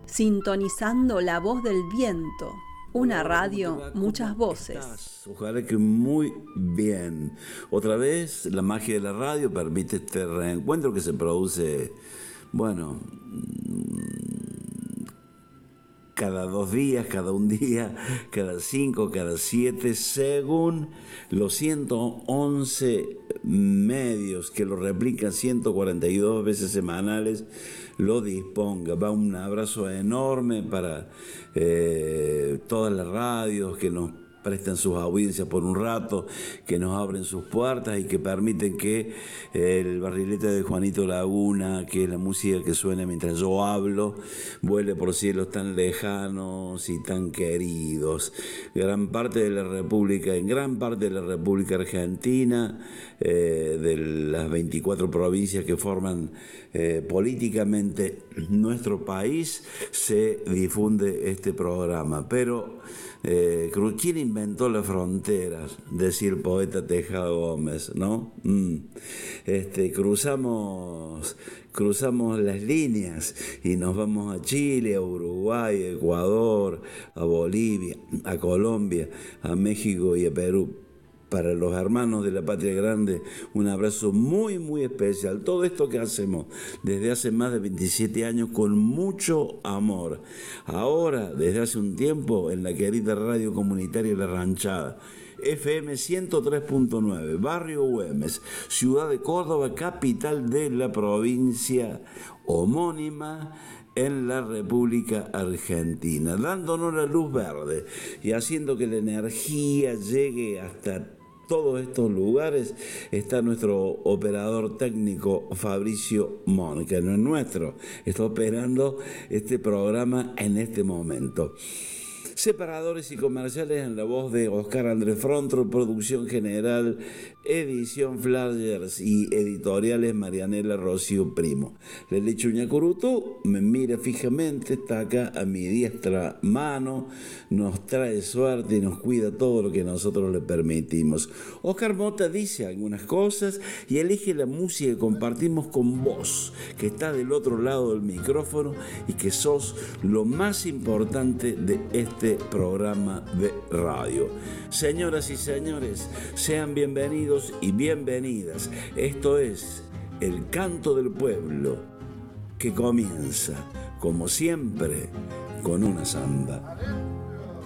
sintonizando la voz del viento. Una radio, muchas voces. Ojalá que muy bien. Otra vez, la magia de la radio permite este reencuentro que se produce, bueno, cada 2 días, cada un día, cada 5, cada 7, según los 111 medios que lo replican 142 veces semanales, lo disponga. Va un abrazo enorme para todas las radios que nos prestan sus audiencias por un rato, que nos abren sus puertas y que permiten que el barrilete de Juanito Laguna, que es la música que suena mientras yo hablo, vuele por cielos tan lejanos y tan queridos. En gran parte de la República Argentina, de las 24 provincias que forman políticamente nuestro país, se difunde este programa. Pero ¿quién inventó las fronteras? Decía el poeta Tejado Gómez, ¿no? Cruzamos las líneas y nos vamos a Chile, a Uruguay, a Ecuador, a Bolivia, a Colombia, a México y a Perú. Para los hermanos de la Patria Grande, un abrazo muy, muy especial. Todo esto que hacemos desde hace más de 27 años con mucho amor. Ahora, desde hace un tiempo, en la querida radio comunitaria La Ranchada, FM 103.9, Barrio Güemes, ciudad de Córdoba, capital de la provincia homónima, en la República Argentina, dándonos la luz verde y haciendo que la energía llegue hasta todos estos lugares. Está nuestro operador técnico Fabricio Mon, que no es nuestro, está operando este programa en este momento. Separadores y comerciales en la voz de Oscar Andrés Frontro, producción general, edición Flyers y editoriales Marianela Rocío Primo. La Lechuña Curutú me mira fijamente, está acá a mi diestra mano, nos trae suerte y nos cuida todo lo que nosotros le permitimos. Oscar Mota dice algunas cosas y elige la música que compartimos con vos, que está del otro lado del micrófono y que sos lo más importante de este programa de radio. Señoras y señores, sean bienvenidos y bienvenidas. Esto es El Canto del Pueblo, que comienza, como siempre, con una samba.